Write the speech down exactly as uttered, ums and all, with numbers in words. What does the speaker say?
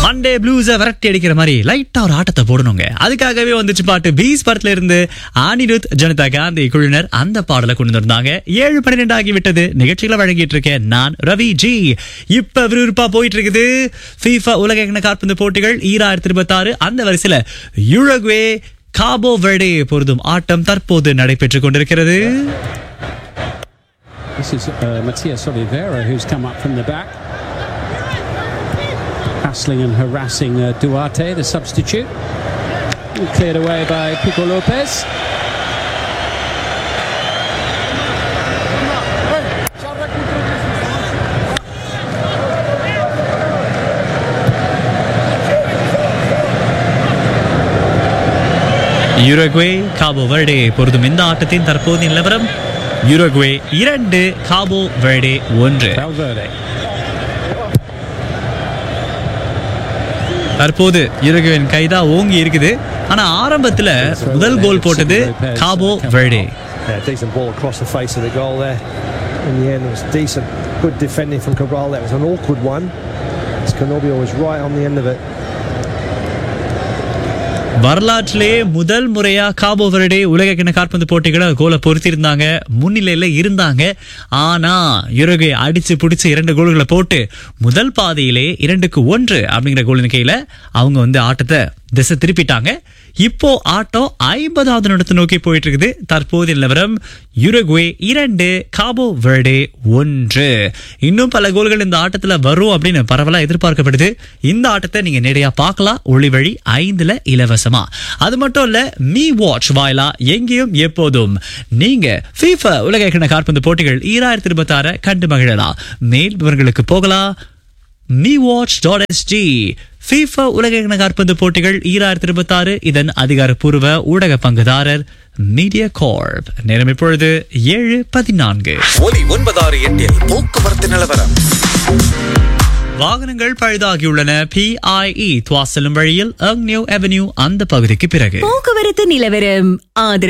Monday ப்ளூஸை விரட்டி அடிக்கிற மாதிரி லைட்டா ஒரு ஆட்டத்தை போடணுங்க. அதுக்காகவே வந்துச்சு பாட்டு. பீஸ் படத்துல இருந்து அனிருத் ஜனதா காந்தி குழுவினர் அந்த பாடலை கொண்டு வந்தாங்க. ஏழு பன்னிரெண்டு ஆகிவிட்டது. நிகழ்ச்சிகளை வழங்கிட்டு இருக்கேன் நான் ரவி ஜி. இப்ப விறுவிறுப்பா போயிட்டு இருக்குது FIFA உலக கால்பந்து போட்டிகள் ஈராயிரத்தி இருபத்தி ஆறு. அந்த வரிசையில யுருகுவே காபோ வெர்டே பொருதும் ஆட்டம் தற்போது நடைபெற்றுக் கொண்டிருக்கிறது. This is uh, Matias Oliveira who's come up from the back, hassling and harassing uh, Duarte, the substitute. Cleared away by Pico Lopez. யுருகுவே Cabo verde பொருதும் இந்த ஆட்டத்தின் தற்போதைய நிலவரம் யுருகுவே இரண்டு காபோ வெர்டே ஒன்று. தற்போது யுருகுவேன் கைதா ஓங்கி இருக்குது. ஆனா ஆரம்பத்துல முதல் கோல் போட்டது Cabo verde. Decent ball across the face of the goal there. In the end, it was decent, good defending from Cabral. That was an awkward one. Scanobio was right on the end of it. வரலாற்றிலே முதல் முறையா Cabo verde உலக கால்பந்து போட்டிகளை கோலை பொறுத்திருந்தாங்க, முன்னிலையில இருந்தாங்க. ஆனா யுருகுவே அடிச்சு பிடிச்சு இரண்டு கோல்களை போட்டு முதல் பாதையிலே இரண்டுக்கு ஒன்று அப்படிங்கிற கோல் எண்ணிக்கையில அவங்க வந்து ஆட்டத்தை திசை திருப்பிட்டாங்க. இப்போ ஆட்டம் ஐம்பதாவது நிமிடத்தை நோக்கி போயிட்டு இருக்குது. தற்போதைய நிலவரம் யுருகுவே இரண்டு காபோ வெர்டே ஒன்று. இன்னும் பல கோல்கள் இந்த ஆட்டத்துல வரும் அப்படின்னு பரவலா எதிர்பார்க்கப்படுது. இந்த ஆட்டத்தை நீங்க நேரடியா பார்க்கலாம் ஒளி வழி ஐந்துல இலவசமா. அது மட்டும் இல்ல, மீ வாட்ச் வாயிலா எங்கேயும் எப்போதும் நீங்க FIFA உலக கால்பந்து போட்டிகள் ஈராயிரத்தி இருபத்தி ஆறு கண்டு மகிழலாம். மேல் விவரங்களுக்கு போகலாம் me watch dot SG. FIFA உலக கால்பந்து போட்டிகள் ஈராயிரத்தி இருபத்தி ஆறு இதன் அதிகாரப்பூர்வ ஊடக பங்குதாரர் மீடியா கார்ப். நேரம் இப்பொழுது ஏழு பதினான்கு. ஒலி ஒன்பதாறு எட்டில் போக்குவரத்து நிலவரம். வாகனங்கள் பழுதாகியுள்ளன. பிஐஇ துவா செல்லும் வழியில் அங்னியோ அவென்யூ அந்த பகுதிக்கு பிறகு போக்குவரத்து நிலவரம் ஆதரவு